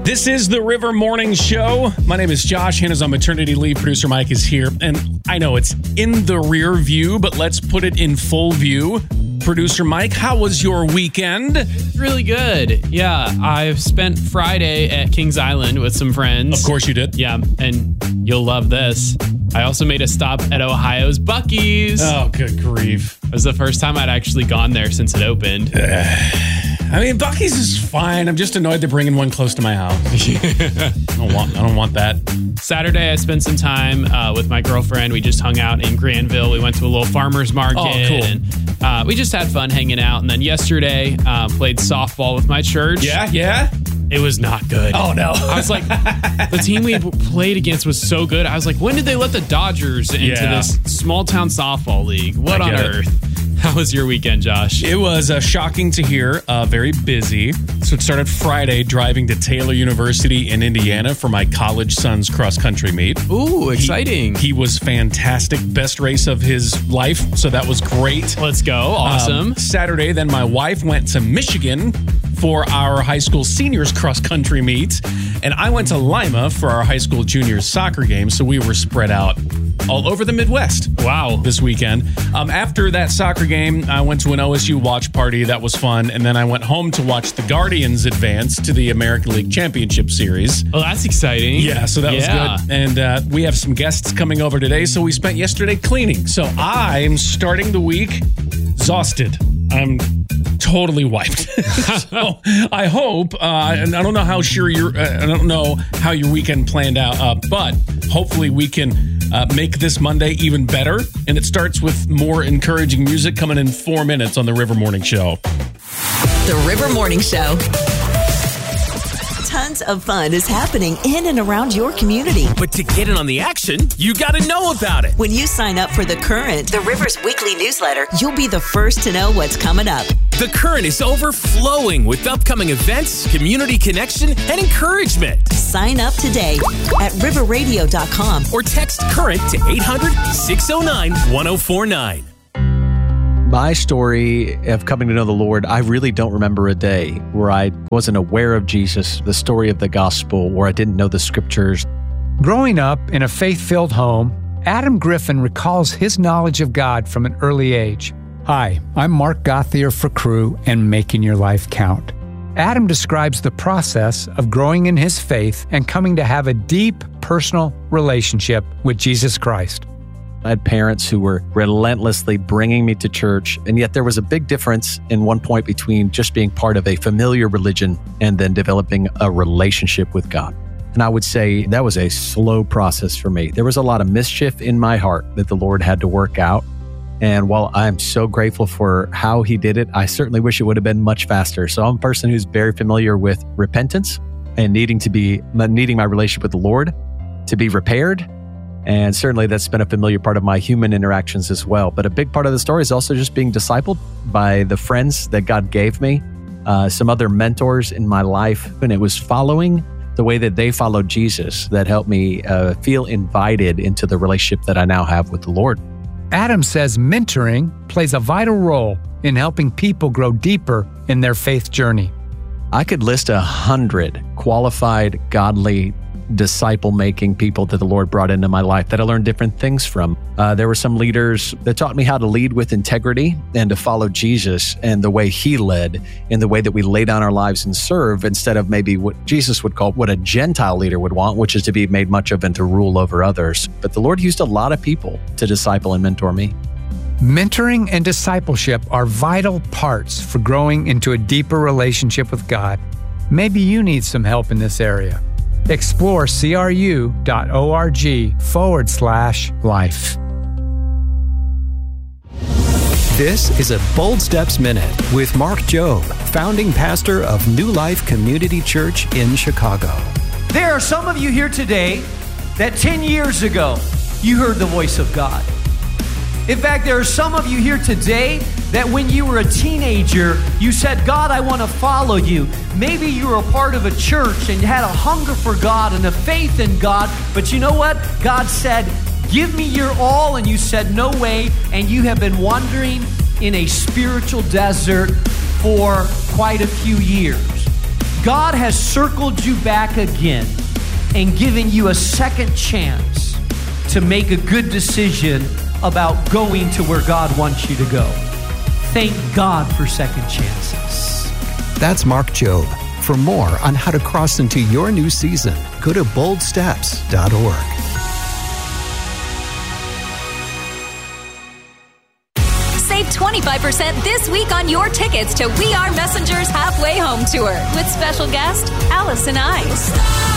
This is the River Morning Show. My name is Josh. Hannah's on maternity leave. Producer Mike is here. And I know it's in the rear view, but let's put it in full view. Producer Mike, how was your weekend? Really good. Yeah, I've spent Friday at Kings Island with some friends. Of course you did. Yeah, and you'll love this. I also made a stop at Ohio's Buc-ee's. Oh, good grief. It was the first time I'd actually gone there since it opened. I mean, Buc-ee's is fine. I'm just annoyed they're bringing one close to my house. I don't want that. Saturday, I spent some time with my girlfriend. We just hung out in Granville. We went to a little farmer's market. Oh, cool. And we just had fun hanging out. And then yesterday, played softball with my church. Yeah? It was not good. Oh, no. I was like, the team we played against was so good. I was like, when did they let the Dodgers into this small town softball league? What on earth? How was your weekend, Josh? It was shocking to hear. Very busy. So it started Friday driving to Taylor University in Indiana for my college son's cross-country meet. Ooh, exciting. He was fantastic. Best race of his life. So that was great. Let's go. Awesome. Saturday, then my wife went to Michigan for our high school seniors cross-country meet. And I went to Lima for our high school juniors soccer game. So we were spread out all over the Midwest. Wow. This weekend. After that soccer game, I went to an OSU watch party. That was fun. And then I went home to watch the Guardians advance to the American League Championship Series. Oh, that's exciting. Yeah, so that was good. And we have some guests coming over today. So we spent yesterday cleaning. So I'm starting the week exhausted. I'm totally wiped. So I hope, and I don't know how I don't know how your weekend planned out, but hopefully we can make this Monday even better. And it starts with more encouraging music coming in 4 minutes on the River Morning Show. The River Morning Show. Tons of fun is happening in and around your community. But to get in on the action, you got to know about it. When you sign up for The Current, the River's weekly newsletter, you'll be the first to know what's coming up. The Current is overflowing with upcoming events, community connection, and encouragement. Sign up today at riverradio.com or text Current to 800-609-1049. My story of coming to know the Lord, I really don't remember a day where I wasn't aware of Jesus, the story of the gospel, where I didn't know the scriptures. Growing up in a faith-filled home, Adam Griffin recalls his knowledge of God from an early age. Hi, I'm Mark Gauthier for Cru and Making Your Life Count. Adam describes the process of growing in his faith and coming to have a deep personal relationship with Jesus Christ. I had parents who were relentlessly bringing me to church, and yet there was a big difference in one point between just being part of a familiar religion and then developing a relationship with God. And I would say that was a slow process for me. There was a lot of mischief in my heart that the Lord had to work out. And while I'm so grateful for how he did it, I certainly wish it would have been much faster. So I'm a person who's very familiar with repentance and needing my relationship with the Lord to be repaired. And certainly that's been a familiar part of my human interactions as well. But a big part of the story is also just being discipled by the friends that God gave me, some other mentors in my life. And it was following the way that they followed Jesus that helped me feel invited into the relationship that I now have with the Lord. Adam says mentoring plays a vital role in helping people grow deeper in their faith journey. I could list 100 qualified, godly, disciple-making people that the Lord brought into my life that I learned different things from. There were some leaders that taught me how to lead with integrity and to follow Jesus and the way he led, in the way that we lay down our lives and serve, instead of maybe what Jesus would call what a Gentile leader would want, which is to be made much of and to rule over others. But the Lord used a lot of people to disciple and mentor me. Mentoring and discipleship are vital parts for growing into a deeper relationship with God. Maybe you need some help in this area. Explore cru.org/life. This is a Bold Steps Minute with Mark Jobe, founding pastor of New Life Community Church in Chicago. There are some of you here today that 10 years ago, you heard the voice of God. In fact, there are some of you here today that when you were a teenager, you said, God, I want to follow you. Maybe you were a part of a church and you had a hunger for God and a faith in God, but you know what? God said, give me your all, and you said, no way, and you have been wandering in a spiritual desert for quite a few years. God has circled you back again and given you a second chance to make a good decision about going to where God wants you to go. Thank God for second chances. That's Mark Jobe. For more on how to cross into your new season, go to boldsteps.org. Save 25% this week on your tickets to We Are Messenger's Halfway Home Tour with special guest Allison Ives.